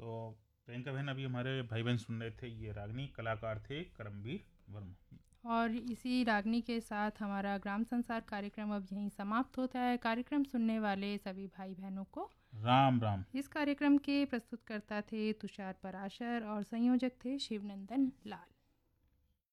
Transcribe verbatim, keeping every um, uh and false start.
तो प्रियंका बहन, अभी हमारे भाई बहन सुन रहे थे ये रागनी, कलाकार थे करमवीर वर्मा। और इसी रागनी के साथ हमारा ग्राम संसार कार्यक्रम अब यहीं समाप्त होता है। कार्यक्रम सुनने वाले सभी भाई बहनों को राम राम। इस कार्यक्रम के प्रस्तुतकर्ता थे तुषार पराशर और संयोजक थे शिवनंदन लाल।